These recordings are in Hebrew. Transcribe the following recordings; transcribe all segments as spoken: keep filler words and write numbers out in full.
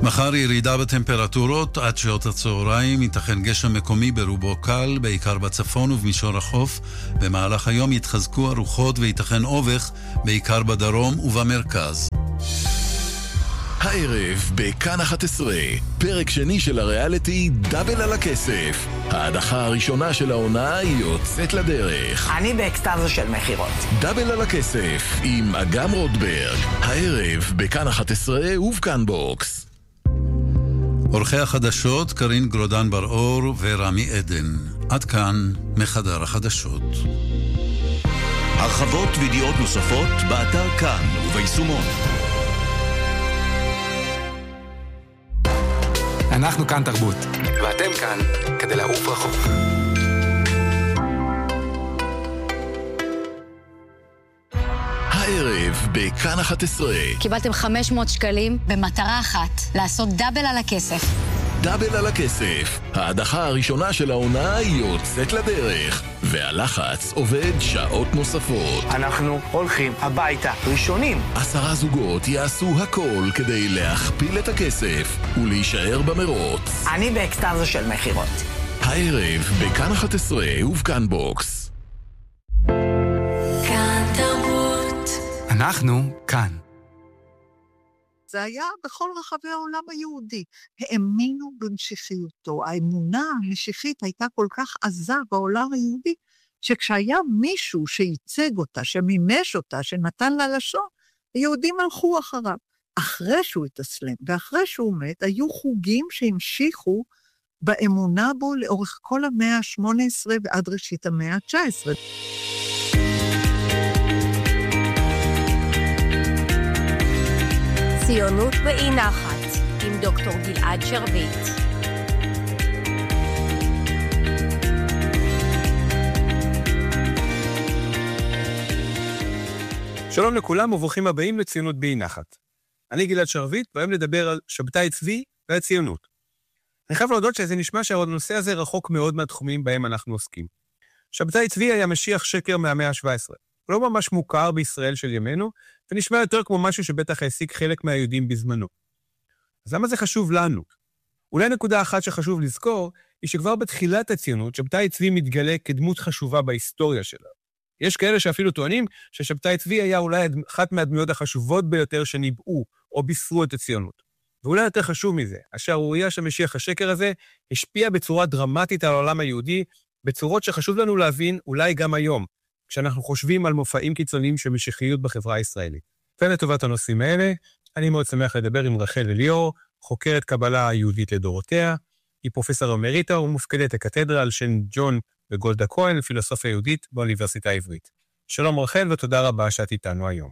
מחר ירידה בטמפרטורות עד שעות הצהריים, ייתכן גשם מקומי ברובו קל, בעיקר בצפון ובמישור החוף. במהלך היום יתחזקו הרוחות וייתכן אובך, בעיקר בדרום ובמרכז. הערב בכאן אחת עשרה, פרק שני של הריאליטי דאבל על הכסף. ההדחה הראשונה של העונה יוצאת לדרך. אני באקסטאזה של מחירות. דאבל על הכסף עם אגם רוטברג. הערב בכאן אחת עשרה ובכאן בוקס. עורכי החדשות קרין גרודן בר-אור ורמי עדן. עד כאן מחדר החדשות. הרחבות וידיעות נוספות באתר כאן וביישומון. אנחנו כאן תרבות, ואתם כאן כדי לעוף רחוק. הערב בכאן אחת עשרה. קיבלתם חמש מאות שקלים במטרה אחת, לעשות דאבל על הכסף. דאבל על הכסף. ההדחה הראשונה של העונה יוצאת לדרך, והלחץ עובד שעות נוספות. אנחנו הולכים הביתה ראשונים. עשרה זוגות יעשו הכל כדי להכפיל את הכסף ולהישאר במרוץ. אני באקסטאזה של מחירות. הערב בכאן אחת עשרה ובכאן בוקס. כאן תרבות. אנחנו כאן. זה היה בכל רחבי העולם היהודי. האמינו במשיחיותו. האמונה המשיחית הייתה כל כך עזה בעולם היהודי, שכשהיה מישהו שייצג אותה, שמימש אותה, שנתן לה לשון, היהודים הלכו אחריו. אחרי שהוא התאסלם, ואחרי שהוא מת, היו חוגים שהמשיכו באמונה בו לאורך כל המאה ה-שמונה עשרה ועד ראשית המאה ה-תשע עשרה. ציונות באי נחת, עם דוקטור גלעד שרביט. שלום לכולם וברוכים הבאים לציונות באי נחת. אני גלעד שרביט, והיום נדבר על שבתאי צבי והציונות. אני חייב להודות שזה נשמע שהנושא הזה רחוק מאוד מהתחומים בהם אנחנו עוסקים. שבתאי צבי היה משיח שקר מהמאה ה-שבע עשרה. הוא לא ממש מוכר בישראל של ימינו, ונשמע יותר כמו משהו שבטח העסיק חלק מהיהודים בזמנו. אז למה זה חשוב לנו? אולי נקודה אחת שחשוב לזכור, היא שכבר בתחילת הציונות, שבתאי צבי מתגלה כדמות חשובה בהיסטוריה שלה. יש כאלה שאפילו טוענים ששבתאי צבי היה אולי אחת מהדמויות החשובות ביותר שניבאו או בישרו את הציונות. ואולי יותר חשוב מזה, השערוריה של משיח השקר הזה השפיע בצורה דרמטית על העולם היהודי, בצורות שחשוב לנו להבין אולי גם היום, כשאנחנו חושבים על מופעים קיצוניים של משיחיות בחברה הישראלית. ולטובת הנושאים האלה, אני מאוד שמח לדבר עם רחל אליאור, חוקרת קבלה היהודית לדורותיה, היא פרופסור אמריטה ומופקדת הקתדרה על שם ג'ון וגולדה כהן לפילוסופיה יהודית באוניברסיטה העברית. שלום רחל ותודה רבה שאת איתנו היום.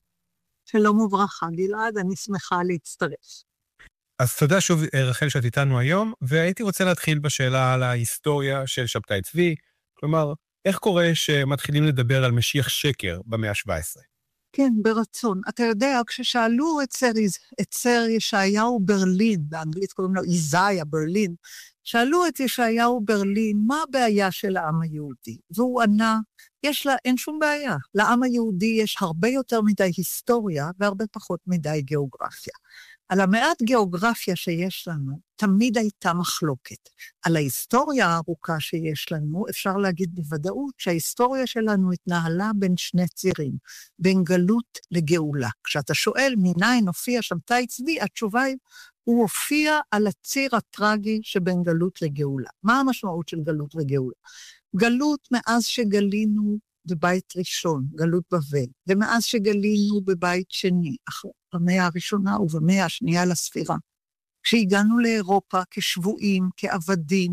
שלום וברכה גלעד, אני שמחה להצטרף. אז תודה שוב רחל שאת איתנו היום, והייתי רוצה להתחיל בשאלה על ההיסטוריה של שבתאי צבי, כלומר, איך קורה שמתחילים לדבר על משיח שקר במאה ה-שבע עשרה? כן, ברצון. אתה יודע, כששאלו את סר, את סר ישעיהו ברלין, באנגלית קוראים לו איזאיה ברלין, שאלו את ישעיהו ברלין, מה הבעיה של העם היהודי? והוא ענה, יש לה, אין שום בעיה. לעם היהודי יש הרבה יותר מדי היסטוריה, והרבה פחות מדי גיאוגרפיה. על המעט גיאוגרפיה שיש לנו, תמיד הייתה מחלוקת. על ההיסטוריה הארוכה שיש לנו, אפשר להגיד בוודאות שההיסטוריה שלנו התנהלה בין שני צירים, בין גלות לגאולה. כשאתה שואל מניין הופיע שבתאי צבי, התשובה היא, הוא הופיע על הציר הטרגי שבין גלות לגאולה. מה המשמעות של גלות וגאולה? גלות מאז שגלינו בבית ראשון, גלות בבל, ומאז שגלינו בבית שני, אחרי במאה הראשונה ובמאה השנייה לספירה. כשהגענו לאירופה כשבועים, כעבדים,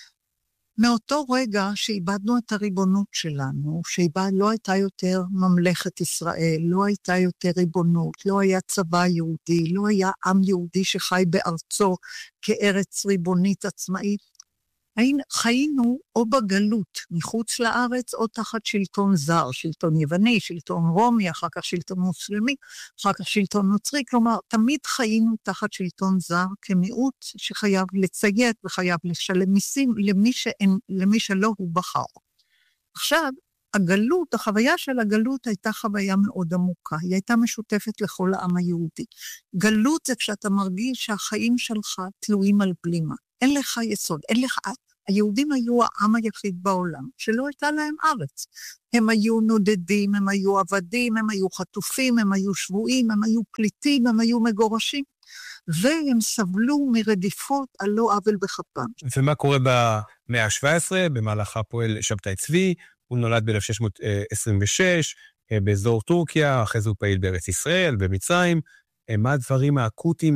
מאותו רגע שאיבדנו את הריבונות שלנו, שבה לא הייתה יותר ממלכת ישראל, לא הייתה יותר ריבונות, לא היה צבא יהודי, לא היה עם יהודי שחי בארצו כארץ ריבונית עצמאית, חיינו או בגלות מחוץ לארץ או תחת שלטון זר, שלטון יווני, שלטון רומי, אחר כך שלטון מוסלמי, אחר כך שלטון נוצרי, כלומר תמיד חיינו תחת שלטון זר כמיעוט שחייב לציית וחייב לשלם מיסים למי, שאין, למי שלא הוא בחר. עכשיו, הגלות, החוויה של הגלות הייתה חוויה מאוד עמוקה, היא הייתה משותפת לכל העם היהודי. גלות זה כשאתה מרגיש שהחיים שלך תלויים על בלימה, אין לך יסוד, אין לך... היהודים היו העם היחיד בעולם, שלא הייתה להם ארץ. הם היו נודדים, הם היו עבדים, הם היו חטופים, הם היו שבויים, הם היו פליטים, הם היו מגורשים, והם סבלו מרדיפות על לא עוול בכפם. ומה קורה במאה ה-שבע עשרה, במהלך הפועל שבתאי צבי, הוא נולד ב-אלף שש מאות עשרים ושש, באזור טורקיה, אחרי זה הוא פעיל בארץ ישראל, במצרים. מה הדברים האקוטיים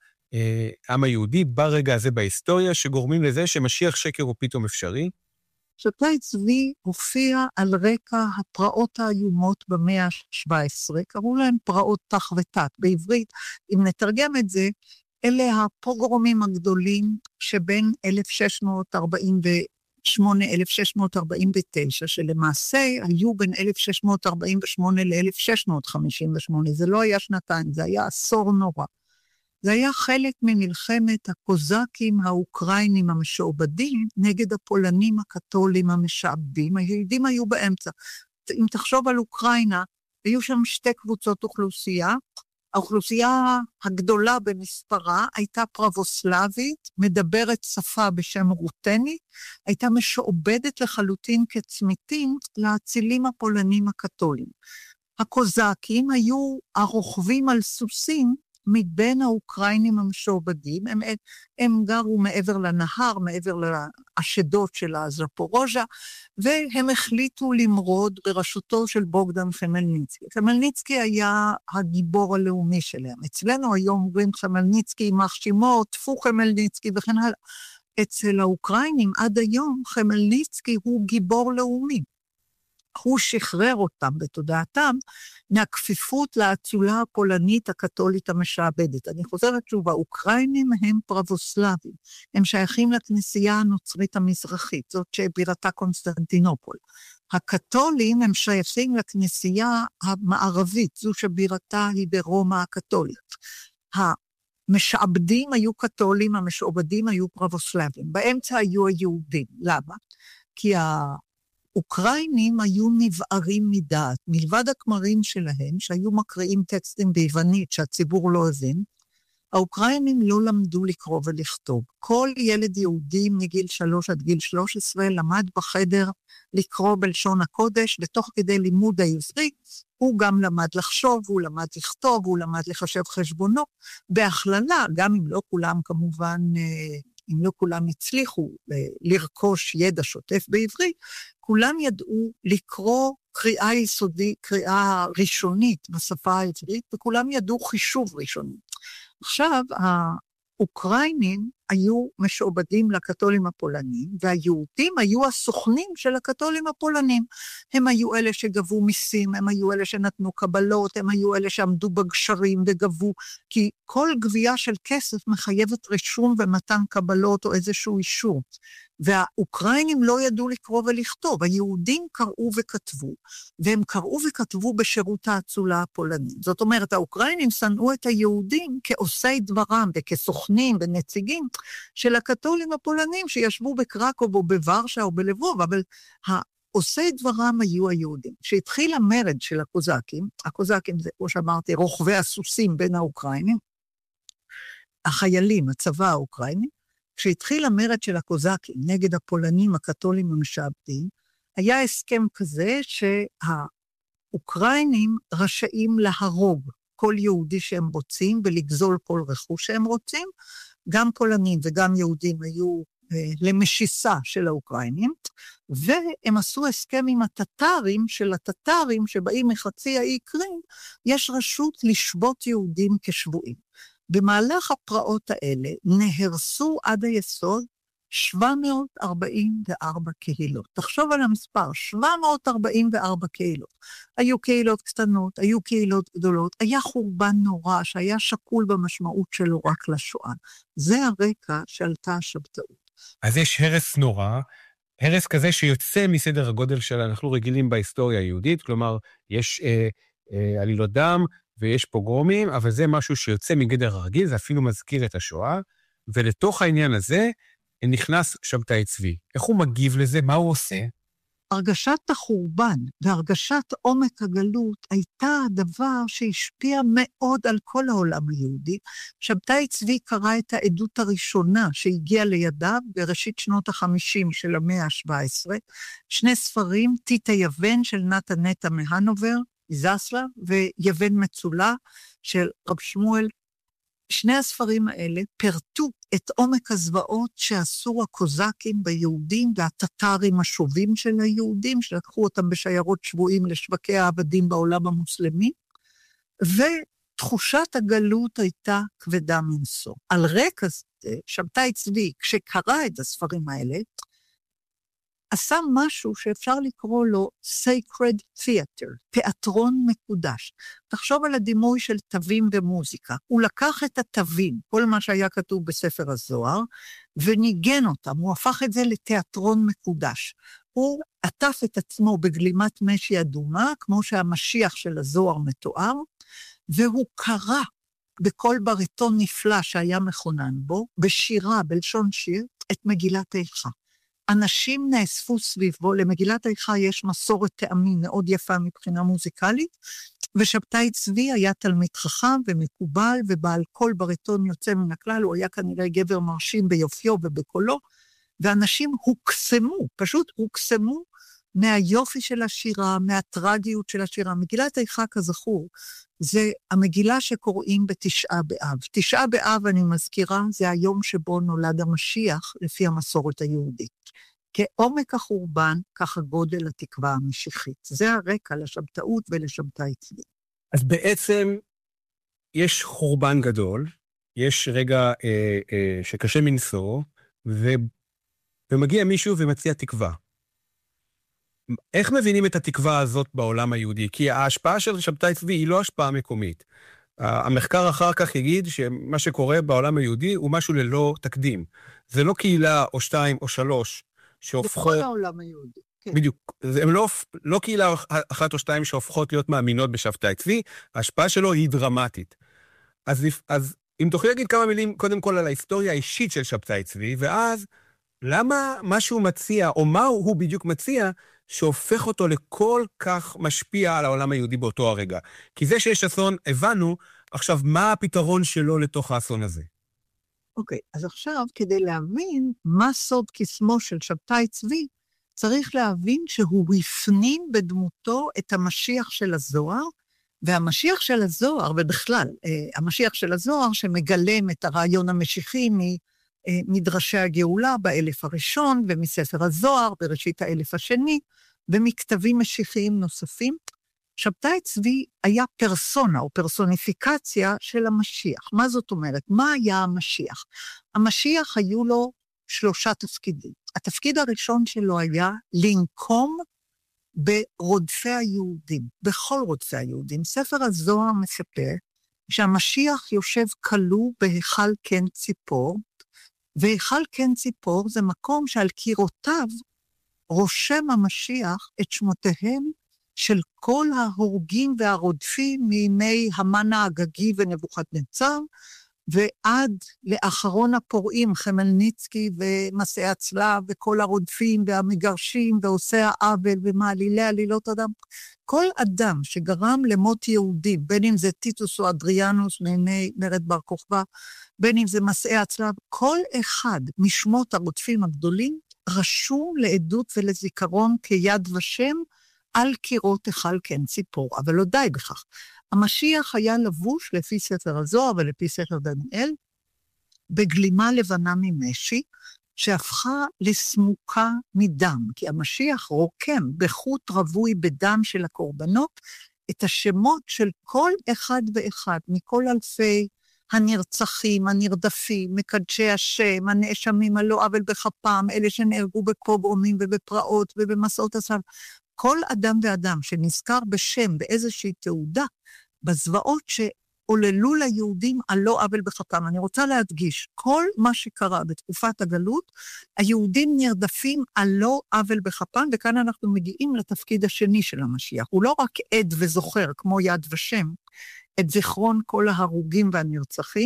לעם היהודי ברגע הזה בהיסטוריה, שגורמים לזה שמשיח שקר הוא פתאום אפשרי? שבתאי צבי הופיע על רקע הפרעות האיומות במאה ה-שבע עשרה, קראו להם פרעות תח ותת. בעברית, אם נתרגם את זה, אלה הפוגרומים הגדולים שבין אלף שש מאות ארבעים ושמונה עד אלף שש מאות ארבעים ותשע, שלמעשה היו בין אלף שש מאות ארבעים ושמונה ל-אלף שש מאות חמישים ושמונה. זה לא היה שנתיים, זה היה עשור נורא. זה היה חלק ממלחמת הקוזקים האוקראינים המשועבדים נגד הפולנים הקתולים המשעבדים. היהודים היו באמצע. אם תחשוב על אוקראינה, היו שם שתי קבוצות אוכלוסייה. האוכלוסייה הגדולה במספרה הייתה פרבוסלבית, מדברת שפה בשם רוטני, הייתה משועבדת לחלוטין כצמיתים לאצילים הפולנים הקתולים. הקוזקים היו הרוכבים על סוסים, מבין האוקראינים המשועבדים, הם, הם גרו מעבר לנהר, מעבר לשדות של הזפורוז'ה, והם החליטו למרוד בראשותו של בוגדן חמלניצקי. חמלניצקי היה הגיבור הלאומי שלהם. אצלנו היום אומרים חמלניצקי, יימח שמו, טפו חמלניצקי וכן הלאה. אצל האוקראינים עד היום חמלניצקי הוא גיבור לאומי. הוא שחרר אותם בתודעתם מהכפיפות לאצולה הפולנית הקתולית המשעבדת. אני חוזרת שוב, האוקראינים הם פרבוסלבים, הם שייכים לכנסייה הנוצרית המזרחית, זאת שבירתה קונסטנטינופול. הקתולים הם שייכים לכנסייה המערבית, זו שבירתה היא ברומא הקתולית. המשעבדים היו קתולים, המשועבדים היו פרבוסלבים. באמצע היו היהודים. למה? כי ה... אוקראינים היו נבערים מדעת, מלבד הכמרים שלהם, שהיו מקריאים טקסטים ביוונית שהציבור לא הבין, האוקראינים לא למדו לקרוא ולכתוב. כל ילד יהודי מגיל שלוש עד גיל שלוש עשרה למד בחדר לקרוא בלשון הקודש, ותוך כדי לימוד העברית, הוא גם למד לחשוב, הוא למד לכתוב, הוא למד לחשב חשבונו, בהכללה, גם אם לא כולם כמובן... אם לא כולם הצליחו לרכוש ידע שוטף בעברית, כולם ידעו לקרוא קריאה יסודית, קריאה ראשונית בשפה העברית, וכולם ידעו חישוב ראשוני. עכשיו, האוקראינים היו משועבדים לקתולים הפולנים, והיהודים היו הסוכנים של הקתולים הפולנים. הם היו אלה שגבו מיסים, הם היו אלה שנתנו קבלות, הם היו אלה שעמדו בגשרים וגבו, כי כל גבייה של כסף מחייבת רישום ומתן קבלות או איזשהו אישור. והאוקראינים לא ידעו לקרוא ולכתוב, היהודים קראו וכתבו, והם קראו וכתבו בשירות האצולה הפולנית. זאת אומרת, האוקראינים שנאו את היהודים כעושי דברם וכסוכנים ונציגים של הקתולים הפולנים שישבו בקרקוב או בוורשה או בלבוב, אבל העושי דברם היו היהודים. כשהתחיל המרד של הקוזקים, הקוזקים זה, כמו שאמרתי, רוכבי הסוסים בין האוקראינים, החיילים, הצבא האוקראיני, כשהתחיל המרד של הקוזקים נגד הפולנים הקתולים המשעבדים, היה הסכם כזה שהאוקראינים רשאים להרוג כל יהודי שהם רוצים ולגזול כל רכוש שהם רוצים, גם פולנים וגם יהודים היו אה, למשיסה של האוקראינים, והם עשו הסכם עם הטטרים של הטטרים שבאים מחצי האי קרים, יש רשות לשבות יהודים כשבועים. במהלך הפרעות האלה נהרסו עד היסוד שבע מאות ארבעים וארבע קהילות. תחשוב על המספר, שבע מאות ארבעים וארבע קהילות. היו קהילות קטנות, היו קהילות גדולות, היה חורבן נורא שהיה שקול במשמעות שלו רק לשואה. זה הרקע שעלתה השבתאות. אז יש הרס נורא, הרס כזה שיוצא מסדר הגודל של אנחנו רגילים בהיסטוריה היהודית, כלומר יש אה, אה, עלילות דם, ויש פוגרומים, אבל זה משהו שיוצא מגדר הרגיל, זה אפילו מזכיר את השואה, ולתוך העניין הזה נכנס שבתאי צבי. איך הוא מגיב לזה? מה הוא עושה? הרגשת החורבן והרגשת עומק הגלות הייתה הדבר שהשפיע מאוד על כל העולם היהודי. שבתאי צבי קרא את העדות הראשונה שהגיעה לידיו בראשית שנות החמישים של המאה ה-שבע עשרה, שני ספרים, טיטה יוון של נתן נטע מהנובר, זסלה, ויוון מצולה של רב שמואל. שני הספרים האלה פרטו את עומק הזוועות שעשו הקוזקים ביהודים והטטרים השובים של היהודים, שלקחו אותם בשיירות שבויים לשווקי העבדים בעולם המוסלמי, ותחושת הגלות הייתה כבדה מנשוא. על רקע זה, שבתאי צבי, כשקרא את הספרים האלה, עשה משהו שאפשר לקרוא לו sacred theater, תיאטרון מקודש. תחשוב על הדימוי של תווים ומוזיקה. הוא לקח את התווים, כל מה שהיה כתוב בספר הזוהר, וניגן אותם, הוא הפך את זה לתיאטרון מקודש. הוא עטף את עצמו בגלימת משי אדומה, כמו שהמשיח של הזוהר מתואר, והוא קרא בכל בריטון נפלא שהיה מכונן בו, בשירה, בלשון שיר, את מגילת איכה. אנשים נאספו סביבו, למגילת איכה יש מסורת טעמים מאוד יפה מבחינה מוזיקלית, ושבתאי צבי היה תלמיד חכם ומקובל, ובעל קול בריטון יוצא מן הכלל, הוא היה כנראה גבר מרשים ביופיו ובקולו, ואנשים הוקסמו, פשוט הוקסמו מהיופי של השירה, מהטרגיות של השירה. מגילת איכה כזכור, זה המגילה שקוראים בתשעה באב. תשעה באב, אני מזכירה, זה היום שבו נולד המשיח, לפי המסורת היהודית. כעומק החורבן, ככה גודל התקווה המשיחית. זה הרקע לשבתאות ולשבתאי צבי. אז בעצם יש חורבן גדול, יש רגע אה, אה, שקשה מנשוא, ו... ומגיע מישהו ומציע תקווה. איך מבינים את התקווה הזאת בעולם היהודי? כי ההשפעה של שבתאי צבי היא לא השפעה מקומית. המחקר אחר כך יגיד שמה שקורה בעולם היהודי הוא משהו ללא תקדים. זה לא קהילה או שתיים או שלוש שהופכות... בכל העולם היהודי. כן. בדיוק. הם לא, לא קהילה אחת או שתיים שהופכות להיות מאמינות בשבתאי צבי, ההשפעה שלו היא דרמטית. אז, אז אם תוכלי להגיד כמה מילים קודם כל על ההיסטוריה האישית של שבתאי צבי, ואז למה מה שהוא מציע, או מה הוא בדיוק מציע, שהופך אותו לכל כך משפיע על העולם היהודי באותו הרגע. כי זה שיש אסון, הבנו, עכשיו מה הפתרון שלו לתוך האסון הזה? אוקיי, אז עכשיו כדי להבין מה סוד קסמו של שבתאי צבי, צריך להבין שהוא הפנים בדמותו את המשיח של הזוהר, והמשיח של הזוהר, ובכלל, המשיח של הזוהר שמגלם את הרעיון המשיחי מדרשי הגאולה באלף הראשון, ומספר הזוהר בראשית האלף השני, ומכתבים משיחיים נוספים. שבתאי צבי היה פרסונה או פרסוניפיקציה של המשיח. מה זאת אומרת? מה היה המשיח? המשיח היו לו שלושה תפקידים. התפקיד הראשון שלו היה לנקום ברודפי היהודים, בכל רודפי היהודים. ספר הזוהר מספר שהמשיח יושב כלוא בהיכל קן ציפור, והיכל קן ציפור זה מקום שעל קירותיו רושם המשיח את שמותיהם של כל ההורגים והרודפים מימי המן האגגי ונבוכדנצר, ועד לאחרון הפורעים, חמלניצקי ומסעי הצלב, וכל הרודפים והמגרשים ועושי העוול ומעלילי עלילות אדם. כל אדם שגרם למות יהודים, בין אם זה טיטוס או אדריאנוס מימי מרד בר כוכבא, בין אם זה מסעי הצלב, כל אחד משמות הרודפים הגדולים, רשום לעדות ולזיכרון כיד ושם על קירות היכל קן ציפור, אבל לא די בכך. המשיח היה לבוש לפי ספר הזוהר ולפי ספר דניאל, בגלימה לבנה ממשי, שהפכה לסמוקה מדם, כי המשיח רוקם בחוט רווי בדם של הקורבנות, את השמות של כל אחד ואחד, מכל אלפי הנרצחים, הנרדפים, מקדשי השם, הנאשמים על לא עוול בכפם, אלה שנהרגו בפוגרומים ובפרעות ובמסעות הסב, כל אדם ואדם שנזכר בשם באיזושהי תעודה, בזוועות שעוללו ליהודים על לא עוול בכפם. אני רוצה להדגיש, כל מה שקרה בתקופת הגלות, היהודים נרדפים על לא עוול בכפם, וכאן אנחנו מגיעים לתפקיד השני של המשיח. הוא לא רק עד וזוכר, כמו יד ושם, את זיכרון כל ההרוגים והנרצחים,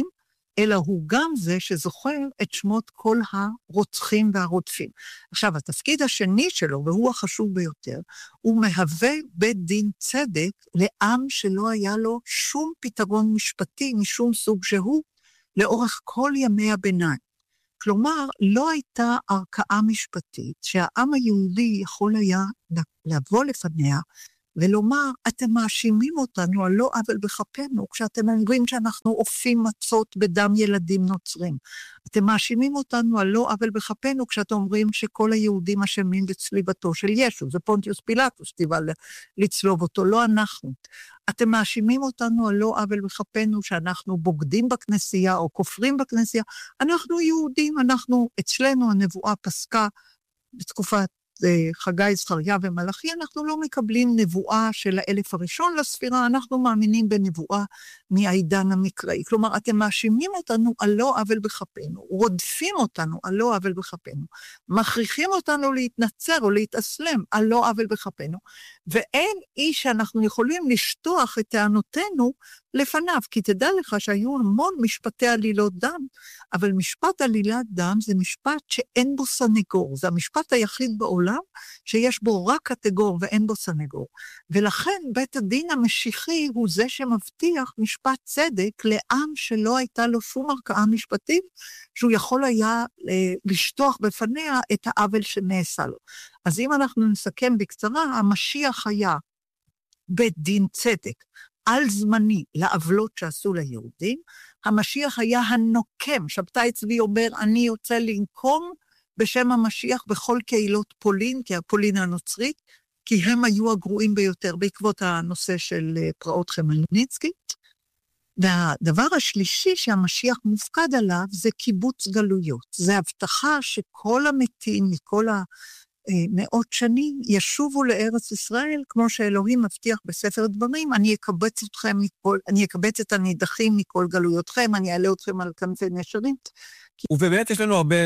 אלא הוא גם זה שזוכר את שמות כל הרוצחים והרודפים. עכשיו, התפקיד השני שלו, והוא החשוב ביותר, הוא מהווה בית דין צדק לעם שלא היה לו שום פתרון משפטי משום סוג שהוא, לאורך כל ימי הביניים. כלומר, לא הייתה ערכאה משפטית שהעם היהודי יכול היה לבוא לפניה, ולומר, אתם מאשימים אותנו על לא עוול בכפנו, כשאתם אומרים שאנחנו אופים מצות בדם ילדים נוצרים. אתם מאשימים אותנו על לא עוול בכפנו, כשאתם אומרים שכל היהודים אשמים בצליבתו של ישו. זה פונטיוס פילטוס טיבה לצלוב אותו, לא אנחנו. אתם מאשימים אותנו על לא עוול בכפנו, שאנחנו בוגדים בכנסייה או כופרים בכנסייה. אנחנו יהודים, אנחנו, אצלנו הנבואה פסקה בתקופת חגי, זכריה ומלאכי, אנחנו לא מקבלים נבואה של האלף הראשון לספירה, אנחנו מאמינים בנבואה מהעידן המקראי. כלומר, אתם מאשימים אותנו על לא עוול בכפנו, רודפים אותנו על לא עוול בכפנו, מכריחים אותנו להתנצר או להתאסלם על לא עוול בכפנו, ואין איש שאנחנו יכולים לשטוח את טענותינו לפניו, כי תדע לך שהיו המון משפטי עלילות דם, אבל משפט עלילת דם זה משפט שאין בו סנגור, זה המשפט היחיד בעולם שיש בו רק קטגור ואין בו סנגור. ולכן בית הדין המשיחי הוא זה שמבטיח משפט צדק לעם שלא הייתה לו שום ערכאה משפטית, שהוא יכול היה לשטוח בפניה את העוול שנעשה לו. אז אם אנחנו נסכם בקצרה, המשיח היה בית דין צדק, על זמני לעוולות שעשו ליהודים, המשיח היה הנוקם, שבתאי צבי אומר, אני יוצא לנקום בשם המשיח בכל קהילות פולין, כי הפולין הנוצרית, כי הם היו הגרועים ביותר בעקבות הנושא של פרעות חמלניצקי. והדבר השלישי שהמשיח מופקד עליו זה קיבוץ גלויות. זה הבטחה שכל המתים מכל ה... מאות שנים ישובו לארץ ישראל, כמו שאלוהים מבטיח בספר דברים, אני אקבץ אתכם מכל, אני אקבץ את הנידחים מכל גלויותכם, אני אעלה אתכם על כנפי נשרים. ובאמת יש לנו הרבה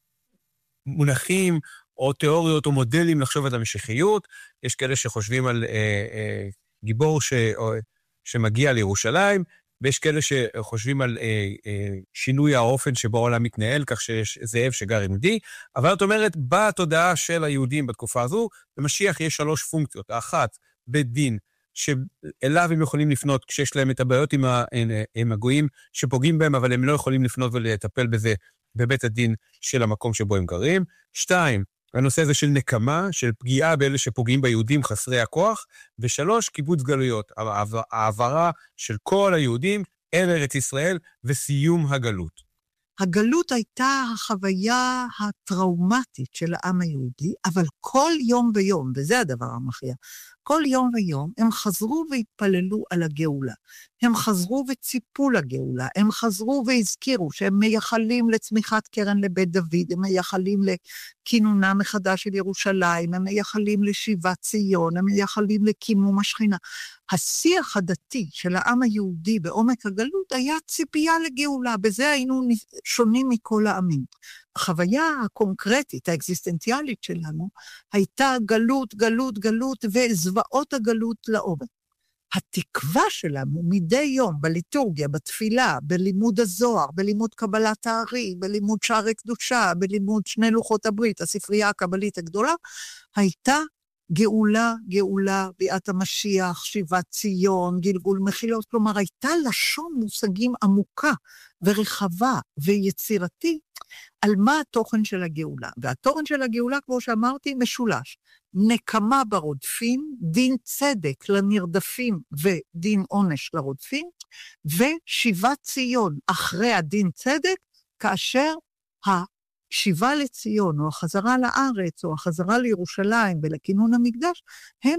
מונחים או תיאוריות או מודלים לחשוב על המשיחיות, יש כאלה שחושבים על אה, אה, גיבור ש, או, שמגיע לירושלים, ויש כאלה שחושבים על אה, אה, שינוי האופן שבו העולם מתנהל, כך שיש זאב שגר יהודי, אבל את אומרת, בתודעה של היהודים בתקופה הזו, במשיח יש שלוש פונקציות. האחת, בית דין, שאליו הם יכולים לפנות כשיש להם את הבעיות עם, ה, עם הגויים שפוגעים בהם, אבל הם לא יכולים לפנות ולטפל בזה בבית הדין של המקום שבו הם גרים. שתיים, הנושא הזה של נקמה, של פגיעה באלה שפוגעים ביהודים חסרי הכוח, ושלוש, קיבוץ גלויות, העברה של כל היהודים אל ארץ ישראל וסיום הגלות. הגלות הייתה החוויה הטראומטית של העם היהודי, אבל כל יום ויום, וזה הדבר המכריע, כל יום ויום הם חזרו והתפללו על הגאולה. הם חזרו וציפו לגאולה, הם חזרו והזכירו שהם מייחלים לצמיחת קרן לבית דוד, הם מייחלים לכינונה מחדש של ירושלים, הם מייחלים לשיבת ציון, הם מייחלים לקימום השכינה. השיח הדתי של העם היהודי בעומק הגלות היה ציפייה לגאולה, בזה היינו שונים מכל העמים. החוויה הקונקרטית, האקזיסטנציאלית שלנו, הייתה גלות, גלות, גלות, וזוועות הגלות לעומק. התקווה שלנו מדי יום, בליטורגיה, בתפילה, בלימוד הזוהר, בלימוד קבלת הארי, בלימוד שערי קדושה, בלימוד שני לוחות הברית, הספרייה הקבלית הגדולה, הייתה גאולה, גאולה, ביאת המשיח, שיבת ציון, גלגול מחילות, כלומר הייתה לשון מושגים עמוקה ורחבה ויצירתית על מה התוכן של הגאולה. והתוכן של הגאולה, כמו שאמרתי, משולש. נקמה ברודפים, דין צדק לנרדפים ודין עונש לרודפים, ושיבת ציון אחרי הדין צדק, כאשר השיבה לציון או החזרה לארץ או החזרה לירושלים ולכינון המקדש, הם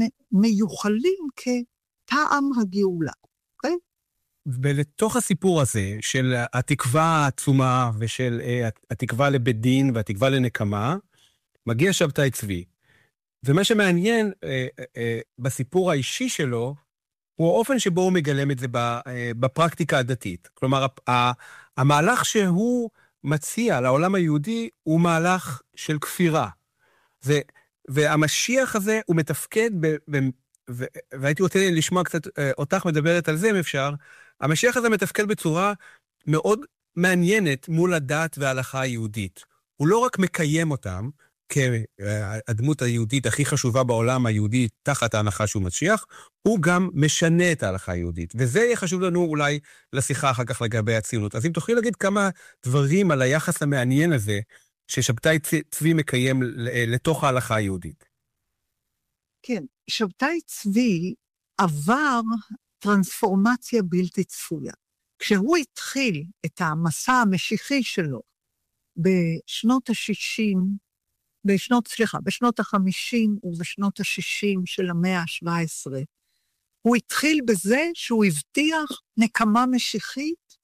שמיוחלים כטעם הגאולה. אוקיי? Okay? ולתוך הסיפור הזה של התקווה העצומה ושל uh, התקווה לבית דין והתקווה לנקמה, מגיע שבתאי צבי. ומה שמעניין uh, uh, uh, בסיפור האישי שלו, הוא האופן שבו הוא מגלם את זה בפרקטיקה הדתית. כלומר, המהלך שהוא מציע לעולם היהודי הוא מהלך של כפירה. זה, והמשיח הזה הוא מתפקד, ב, ב, ו, והייתי רוצה לשמוע קצת אותך מדברת על זה אם אפשר, המשיח הזה מתפקד בצורה מאוד מעניינת מול הדת וההלכה היהודית. הוא לא רק מקיים אותם, כהדמות היהודית הכי חשובה בעולם היהודי תחת ההנחה שהוא משיח, הוא גם משנה את ההלכה היהודית. וזה יהיה חשוב לנו אולי לשיחה אחר כך לגבי הציונות. אז אם תוכלי להגיד כמה דברים על היחס המעניין הזה, ששבתאי צבי מקיים לתוך ההלכה היהודית. כן, שבתאי צבי עבר טרנספורמציה בלתי צפויה. כשהוא התחיל את המסע המשיחי שלו בשנות ה-שישים, בשנות, סליחה, בשנות ה-חמישים ובשנות ה-שישים של המאה ה-שבע עשרה, הוא התחיל בזה שהוא הבטיח נקמה משיחית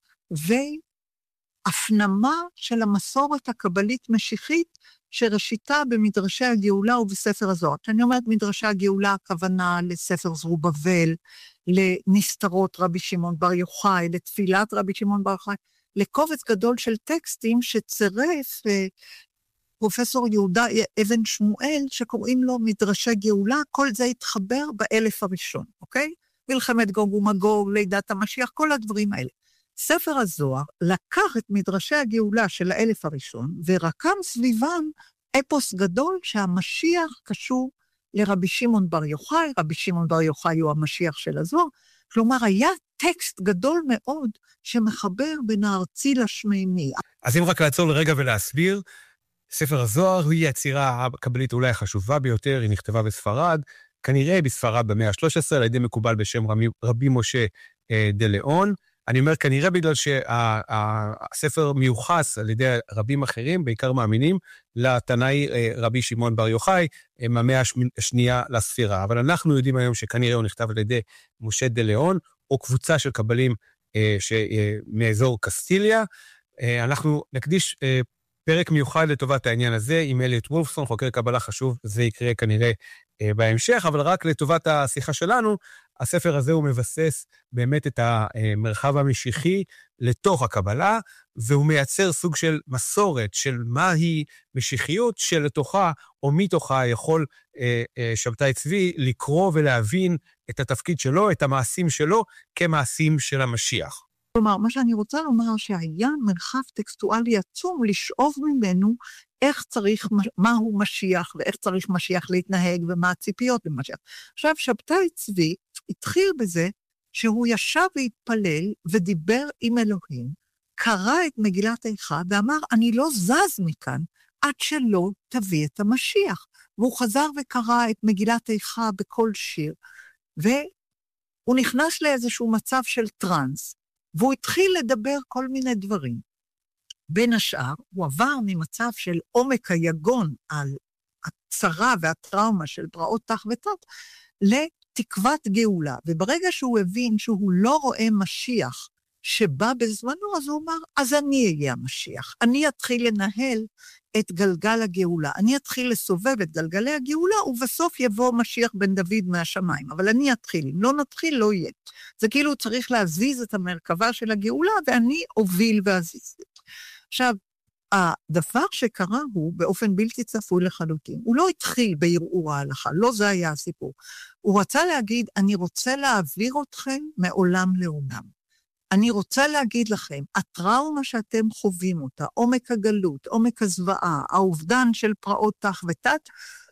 והפנמה של המסורת הקבלית משיחית שראשיתה במדרשי הגאולה ובספר הזוהר. כשאני אומרת מדרשי הגאולה, הכוונה לספר זרובבל, לנסתרות רבי שמעון בר יוחאי, לתפילת רבי שמעון בר יוחאי, לקובץ גדול של טקסטים שצירף פרופסור יהודה אבן שמואל, שקוראים לו מדרשי גאולה, כל זה התחבר באלף הראשון, אוקיי? מלחמת גוג ומגוג, לידת המשיח, כל הדברים האלה. ספר הזוהר לקח את מדרשי הגאולה של האלף הראשון, ורקם סביבם אפוס גדול שהמשיח קשור לרבי שמעון בר יוחאי, רבי שמעון בר יוחאי הוא המשיח של הזוהר, כלומר היה טקסט גדול מאוד שמחבר בין הארצי לשמימי. אז אם רק לעצור לרגע ולהסביר, ספר הזוהר היא היצירה הקבלית אולי החשובה ביותר, היא נכתבה בספרד, כנראה בספרד במאה ה-שלוש עשרה, על ידי מקובל בשם רבי, רבי משה דה ליאון. אני אומר כנראה בגלל שהספר מיוחס על ידי רבים אחרים, בעיקר מאמינים, לתנאי רבי שמעון בר יוחאי, מהמאה השנייה לספירה. אבל אנחנו יודעים היום שכנראה הוא נכתב על ידי משה דה ליאון, או קבוצה של קבלים מאזור קסטיליה. אנחנו נקדיש פרק מיוחד לטובת העניין הזה, עם אליוט וולפסון, חוקר קבלה חשוב, זה יקרה כנראה אה, בהמשך, אבל רק לטובת השיחה שלנו, הספר הזה הוא מבסס באמת את המרחב המשיחי לתוך הקבלה, והוא מייצר סוג של מסורת של מהי משיחיות שלתוכה או מתוכה יכול אה, אה, שבתאי צבי לקרוא ולהבין את התפקיד שלו, את המעשים שלו, כמעשים של המשיח. כלומר, מה שאני רוצה לומר שהיה מרחב טקסטואלי עצום לשאוב ממנו איך צריך, מהו משיח ואיך צריך משיח להתנהג ומה הציפיות למשיח. עכשיו, שבתאי צבי התחיל בזה שהוא ישב והתפלל ודיבר עם אלוהים, קרא את מגילת איכה ואמר, אני לא זז מכאן עד שלא תביא את המשיח. והוא חזר וקרא את מגילת איכה בכל שיר, והוא נכנס לאיזשהו מצב של טרנס, והוא התחיל לדבר כל מיני דברים. בין השאר, הוא עבר ממצב של עומק היגון על הצרה והטראומה של פרעות תח ותת, לתקוות גאולה. וברגע שהוא הבין שהוא לא רואה משיח שבא בזמנו, אז הוא אמר, אז אני אהיה המשיח. אני אתחיל לנהל את גלגל הגאולה. אני אתחיל לסובב את גלגלי הגאולה, ובסוף יבוא משיח בן דוד מהשמיים. אבל אני אתחיל. אם לא נתחיל, לא יהיה. זה כאילו צריך להזיז את המרכבה של הגאולה, ואני אוביל ואזיז. עכשיו, הדבר שקרה הוא, באופן בלתי צפוי לחלוטין, הוא לא התחיל בערעור ההלכה, לא זה היה הסיפור. הוא רצה להגיד, אני רוצה להעביר אתכם מעולם לעולם. אני רוצה להגיד לכם, הטראומה שאתם חווים אותה, עומק הגלות, עומק הזוועה, האובדן של פרעות תח ותת,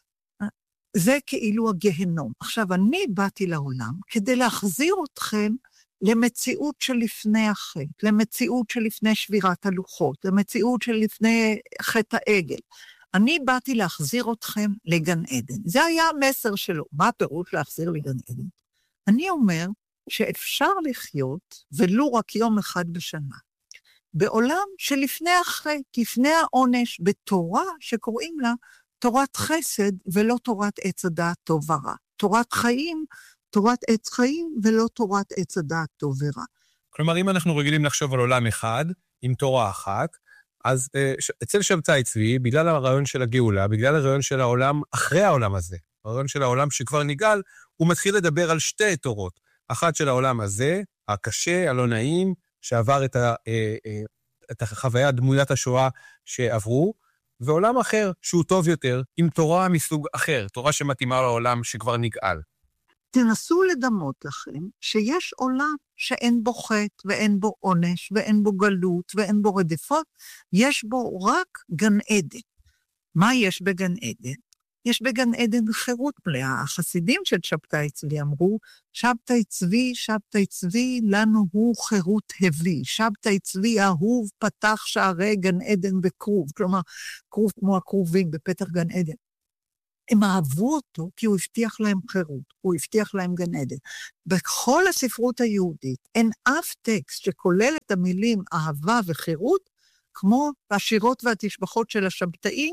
זה כאילו הגהנום. עכשיו, אני באתי לעולם כדי להחזיר אתכם למציאות של לפני החטא, למציאות של לפני שבירת הלוחות, למציאות של לפני חטא העגל. אני באתי להחזיר אתכם לגן עדן. זה היה המסר שלו. מה הפירוש להחזיר לגן עדן? אני אומר, שאפשר לחיות, ולו רק יום אחד בשנה, בעולם שלפני החטא, לפני העונש, בתורה שקוראים לה תורת חסד, ולא תורת עץ הדעת טוב ורע. תורת חיים, תורת עץ חיים, ולא תורת עץ הדעת טוב ורע. כלומר, אם אנחנו רגילים לחשוב על עולם אחד, עם תורה אחת, אז אצל שבתאי צבי, בגלל הרעיון של הגאולה, בגלל הרעיון של העולם אחרי העולם הזה, הרעיון של העולם שכבר נגאל, הוא מתחיל לדבר על שתי תורות. אחת של העולם הזה, הקשה, הלא נעים, שעבר את, ה, את החוויה דמוית השואה שעברו, ועולם אחר שהוא טוב יותר, עם תורה מסוג אחר, תורה שמתאימה לעולם שכבר נגאל. תנסו לדמות לכם שיש עולם שאין בו חטא ואין בו עונש ואין בו גלות ואין בו רדיפות, יש בו רק גן עדן. מה יש בגן עדן? יש בגן עדן חירות מלאה. החסידים של שבתאי צבי אמרו, שבתאי צבי, שבתאי צבי, לנו הוא חירות הביא. שבתאי צבי אהוב פתח שערי גן עדן בכרוב, כלומר, כרוב כמו הכרובים בפתח גן עדן. הם אהבו אותו כי הוא הבטיח להם חירות, הוא הבטיח להם גן עדן. בכל הספרות היהודית אין אף טקסט שכולל את המילים אהבה וחירות, כמו השירות והתשבחות של השבתאים,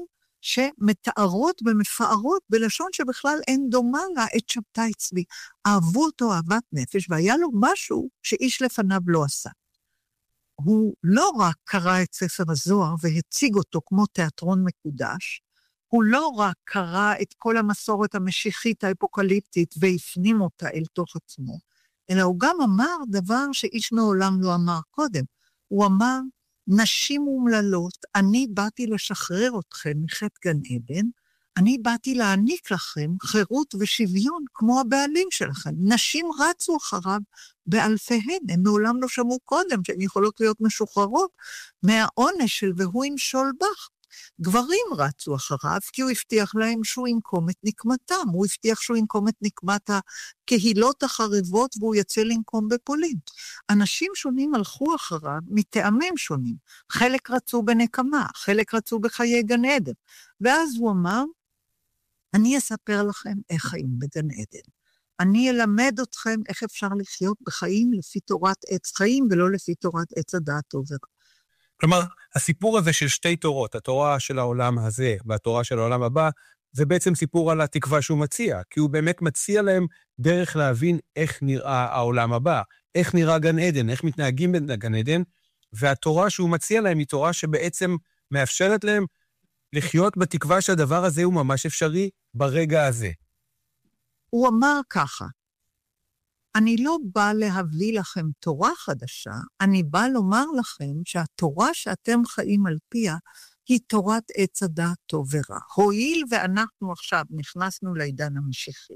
שמתארות ומפארות בלשון שבכלל אין דומה לה את שבתאי צבי. אהבו אותו אהבת נפש, והיה לו משהו שאיש לפניו לא עשה. הוא לא רק קרא את ספר הזוהר והציג אותו כמו תיאטרון מקודש, הוא לא רק קרא את כל המסורת המשיחית האפוקליפטית והפנים אותה אל תוך עצמו, אלא הוא גם אמר דבר שאיש מעולם לא אמר קודם. הוא אמר, נשים אומללות, אני באתי לשחרר אתכם מחטא גן עדן, אני באתי להעניק לכם חירות ושוויון כמו הבעלים שלכם. נשים רצו אחריו באלפיהן, הם מעולם לא שמעו קודם שהן יכולות להיות משוחררות מהעונש של והוא ימשול בך. גברים רצו אחריו, כי הוא הבטיח להם שהוא ינקום את נקמתם, הוא הבטיח שהוא ינקום את נקמת הקהילות החרבות, והוא יצא לנקום בפולין. אנשים שונים הלכו אחריו מטעמים שונים, חלק רצו בנקמה, חלק רצו בחיי גן עדן, ואז הוא אמר, אני אספר לכם איך חיים בגן עדן. אני אלמד אתכם איך אפשר לחיות בחיים לפי תורת עץ חיים, ולא לפי תורת עץ הדעת טוב ורע. כלומר, הסיפור הזה של שתי תורות, התורה של העולם הזה והתורה של העולם הבא, זה בעצם סיפור על התקווה שהוא מציע, כי הוא באמת מציע להם דרך להבין איך נראה העולם הבא, איך נראה גן עדן, איך מתנהגים בגן עדן, והתורה שהוא מציע להם היא תורה שבעצם מאפשרת להם לחיות בתקווה שהדבר הזה הוא ממש אפשרי ברגע הזה. הוא אמר ככה, אני לא בא להביא לכם תורה חדשה, אני בא לומר לכם שהתורה שאתם חיים על פיה היא תורת עץ הדעת טוב ורע. הואיל ואנחנו עכשיו נכנסנו לעידן המשיחי,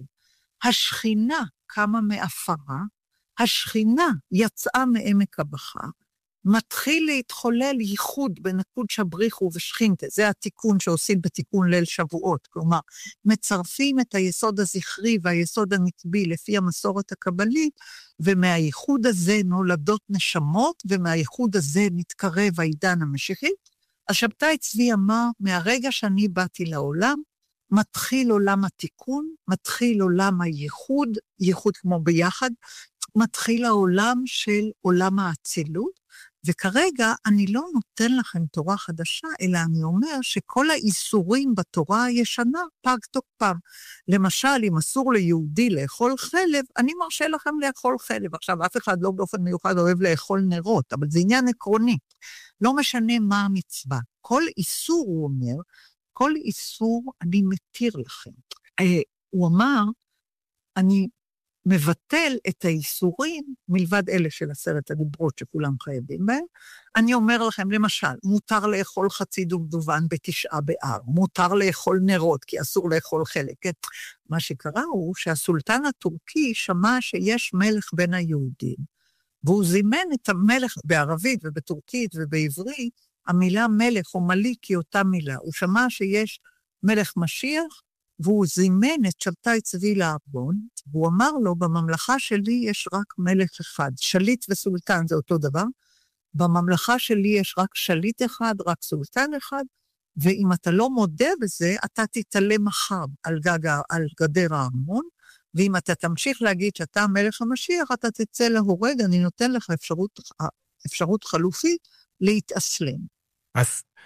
השכינה קמה מאפרה, השכינה יצאה מעמק הבכר, מתחיל להתחולל ייחוד בין הקודש הבריחו ושכינתה, זה התיקון שעושים בתיקון ליל שבועות, כלומר, מצרפים את היסוד הזכרי והיסוד הנצבי לפי המסורת הקבלית, ומהייחוד הזה נולדות נשמות, ומהייחוד הזה מתקרב העידן המשיחי. אז שבתאי צבי אמר, מהרגע שאני באתי לעולם, מתחיל עולם התיקון, מתחיל עולם הייחוד, ייחוד כמו ביחד, מתחיל העולם של עולם האצילות, וכרגע אני לא נותן לכם תורה חדשה, אלא אני אומר שכל האיסורים בתורה הישנה פג תוקפם. למשל, אם אסור ליהודי לאכול חלב, אני מרשה לכם לאכול חלב. עכשיו, אף אחד לא באופן מיוחד אוהב לאכול נרות, אבל זה עניין עקרוני. לא משנה מה המצווה. כל איסור, הוא אומר, כל איסור אני מתיר לכם. הוא אמר, אני מבטל את האיסורים, מלבד אלה של עשרת הדיברות שכולם חייבים בהם. אני אומר לכם, למשל, מותר לאכול חצי דובדובן בתשעה באב, מותר לאכול נרות, כי אסור לאכול חלק. מה שקרה הוא שהסולטן הטורקי שמע שיש מלך בין היהודים, והוא זימן את המלך בערבית ובטורקית ובעברית, המילה מלך או מליק היא אותה מילה. הוא שמע שיש מלך משיח, והוא זימן את שבתאי צבי לארמון, והוא אמר לו, בממלכה שלי יש רק מלך אחד, שליט וסולטן זה אותו דבר, בממלכה שלי יש רק שליט אחד, רק סולטן אחד, ואם אתה לא מודה בזה, אתה תתעלה מחר על, גג, על גדר הארמון, ואם אתה תמשיך להגיד שאתה מלך המשיח, אתה תצא להורג, אני נותן לך אפשרות, אפשרות חלופית להתאסלם. אז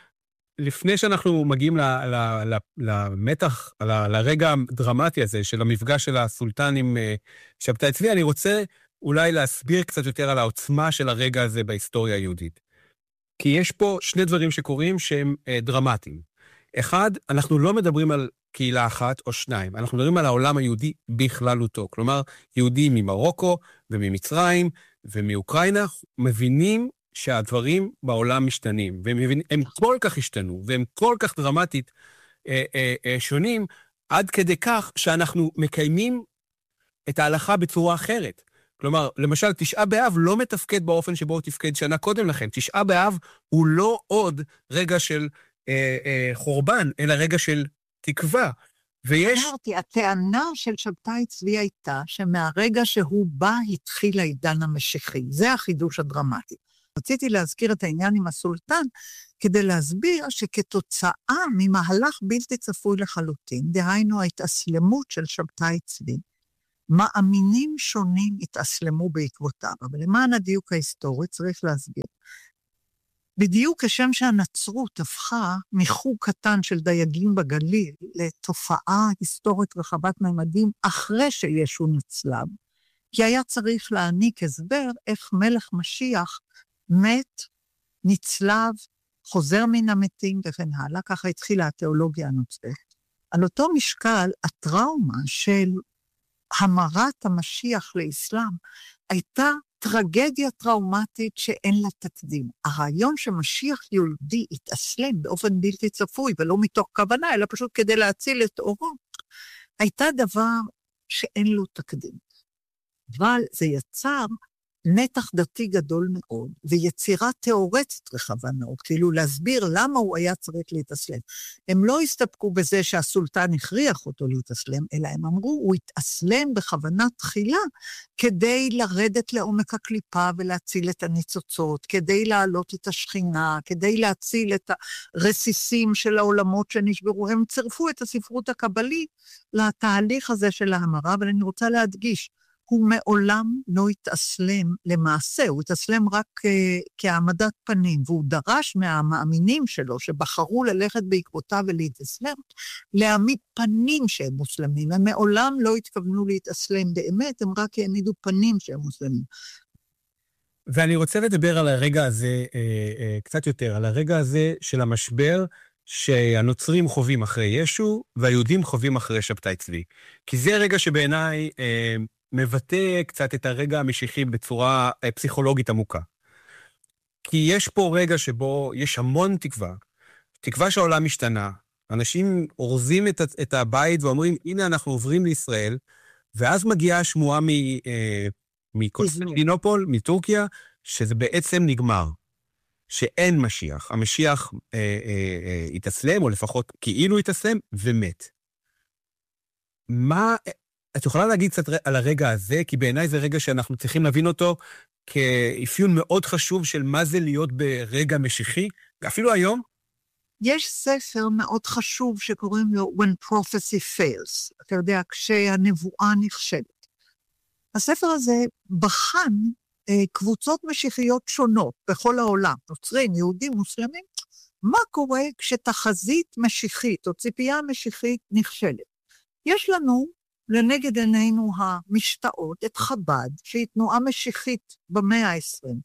לפני שאנחנו מגיעים למתח, לרגע הדרמטי הזה של המפגש של הסולטן עם שבתאי צבי, אני רוצה אולי להסביר קצת יותר על העוצמה של הרגע הזה בהיסטוריה היהודית. כי יש פה שני דברים שקורים שהם דרמטיים. אחד, אנחנו לא מדברים על קהילה אחת או שניים, אנחנו מדברים על העולם היהודי בכללותו. כלומר, יהודים ממרוקו וממצרים ומאוקראינה מבינים שהדברים בעולם משתנים, והם מבינים, הם כל כך השתנו, והם כל כך דרמטית אה, אה, אה, שונים, עד כדי כך שאנחנו מקיימים את ההלכה בצורה אחרת. כלומר, למשל, תשעה באב לא מתפקד באופן שבו הוא תפקד שנה קודם לכן. תשעה באב הוא לא עוד רגע של אה, אה, חורבן, אלא רגע של תקווה. ויש... אמרתי, הטענה של שבתאי צבי הייתה שמהרגע שהוא בא התחיל העידן המשיחי. זה החידוש הדרמטי. רציתי להזכיר את העניין עם הסולטן, כדי להסביר שכתוצאה ממהלך בלתי צפוי לחלוטין, דהיינו ההתאסלמות של שבתאי צבי, מאמינים שונים התאסלמו בעקבותיו, אבל למען הדיוק ההיסטורי צריך להסביר. בדיוק כשם שהנצרות הפכה מחוג קטן של דייגים בגליל לתופעה היסטורית רחבת ממדים אחרי שישו נצלב, כי היה צריך להעניק הסבר איך מלך משיח מת, נצלב, חוזר מן המתים וכן הלאה, ככה התחילה התיאולוגיה הנוצרית. על אותו משקל, הטראומה של המרת המשיח לאסלאם הייתה טרגדיה טראומטית שאין לה תקדים. הרעיון שמשיח יהודי התאסלם באופן בלתי צפוי, ולא מתוך כוונה, אלא פשוט כדי להציל את אורו, הייתה דבר שאין לו תקדים. אבל זה יצר נתח דתי גדול מאוד, ויצירה תיאורטית רחבה מאוד, כאילו להסביר למה הוא היה צריך להתאסלם. הם לא הסתפקו בזה שהסולטן הכריח אותו להתאסלם, אלא הם אמרו, הוא התאסלם בכוונה תחילה, כדי לרדת לעומק הקליפה ולהציל את הניצוצות, כדי להעלות את השכינה, כדי להציל את הרסיסים של העולמות שנשברו. הם צירפו את הספרות הקבלית לתהליך הזה של ההמרה, אבל אני רוצה להדגיש, הוא מעולם לא התאסלם למעשה, הוא התאסלם רק uh, כעמדת פנים, והוא דרש מהמאמינים שלו, שבחרו ללכת בעקבותיו ולהתאסלם, להעמיד פנים שהם מוסלמים. הם מעולם לא התכוונו להתאסלם באמת, הם רק העמידו פנים שהם מוסלמים. ואני רוצה לדבר על הרגע הזה אה, אה, קצת יותר, על הרגע הזה של המשבר, שהנוצרים חווים אחרי ישו, והיהודים חווים אחרי שבתאי צבי. כי זה רגע שבעיניי אה, מבטא קצת את הרגע המשיחי בצורה אה, פסיכולוגית עמוקה. כי יש פה רגע שבו יש המון תקווה, תקווה שהעולם משתנה, אנשים אורזים את, את הבית ואומרים, הנה אנחנו עוברים לישראל, ואז מגיעה השמועה מ, אה, מקונסטנטינופול, מטורקיה, שזה בעצם נגמר. שאין משיח. המשיח אה, אה, אה, התאסלם, או לפחות כאילו התאסלם, ומת. מה, את יכולה להגיד קצת על הרגע הזה, כי בעיניי זה רגע שאנחנו צריכים להבין אותו, כאפיון מאוד חשוב של מה זה להיות ברגע משיחי, אפילו היום. יש ספר מאוד חשוב שקוראים לו When Prophecy Fails, אתה יודע, כשהנבואה נכשלת. הספר הזה בחן קבוצות משיחיות שונות בכל העולם, נוצרים, יהודים, מוסלמים, מה קורה כשתחזית משיחית או ציפייה משיחית נכשלת? יש לנו לנגד עינינו המשתאות את חב"ד, שהיא תנועה משיחית במאה ה-עשרים,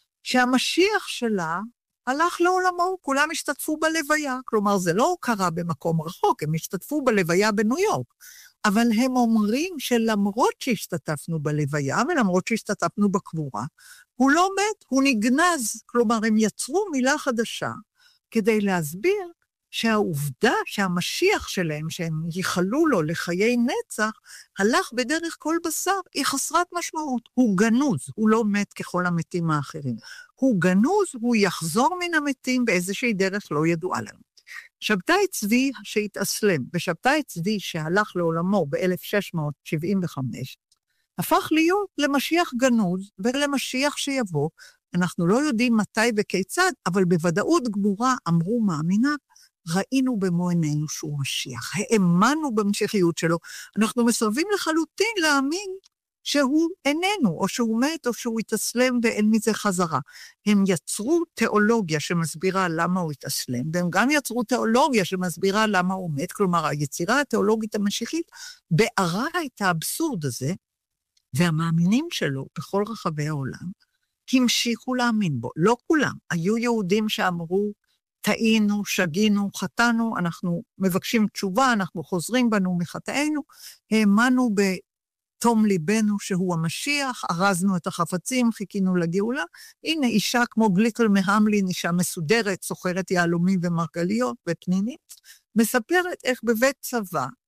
שהמשיח שלה הלך לעולמו, כולם השתתפו בלוויה, כלומר זה לא קרה במקום רחוק, הם השתתפו בלוויה בניו יורק, אבל הם אומרים שלמרות שהשתתפנו בלוויה, ולמרות שהשתתפנו בקבורה, הוא לא מת, הוא נגנז. כלומר, הם יצרו מילה חדשה, כדי להסביר שהעובדה שהמשיח שלהם, שהם ייחלו לו לחיי נצח, הלך בדרך כל בשר, היא חסרת משמעות. הוא גנוז, הוא לא מת ככל המתים האחרים. הוא גנוז, הוא יחזור מן המתים באיזושהי דרך לא ידועה לנו. שבתאי צבי שהתאסלם, ושבתאי צבי שהלך לעולמו ב-אלף שש מאות שבעים וחמש, הפך להיות למשיח גנוז ולמשיח שיבוא. אנחנו לא יודעים מתי וכיצד, אבל בוודאות גמורה אמרו מאמינה, ראינו במו עינינו שהוא משיח, האמנו במשיחיות שלו, אנחנו מסרבים לחלוטין להאמין שהוא איננו, או שהוא מת, או שהוא התאסלם ואין מזה חזרה. הם יצרו תיאולוגיה שמסבירה למה הוא התאסלם, והם גם יצרו תיאולוגיה שמסבירה למה הוא מת, כלומר, היצירה התיאולוגית המשיחית בערה את האבסורד הזה, והמאמינים שלו בכל רחבי העולם, המשיכו להאמין בו. לא כולם. היו יהודים שאמרו, טעינו, שגינו, חטאנו, אנחנו מבקשים תשובה, אנחנו חוזרים בנו מחטאינו, האמנו ב... תום ליבנו שהוא המשיח, ארזנו את החפצים, חיכינו לגאולה. הנה אישה כמו גליקל מהמלין, אישה מסודרת, סוחרת יהלומים ומרגליות ופנינית, מספרת איך בבית צבא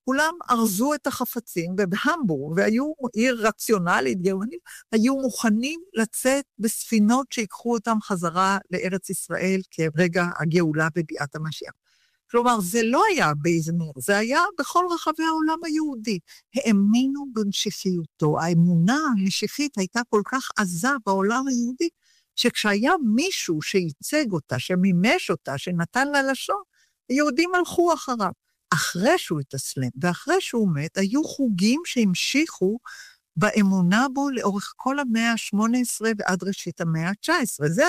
כולם ארזו את החפצים, ובהמבורג, והיו עיר רציונלית גרמנית, היו מוכנים לצאת בספינות שיקחו אותם חזרה לארץ ישראל כרגע הגאולה בביאת המשיח. כלומר, זה לא היה באיזמיר, זה היה בכל רחבי העולם היהודי. האמינו בנשיחיותו. האמונה המשיחית הייתה כל כך עזה בעולם היהודי, שכשהיה מישהו שייצג אותה, שמימש אותה, שנתן לה לשון, היהודים הלכו אחריו. אחרי שהוא התאסלם, ואחרי שהוא מת, היו חוגים שהמשיכו באמונה בו לאורך כל המאה ה-שמונה עשרה ועד ראשית המאה ה-תשע עשרה. זה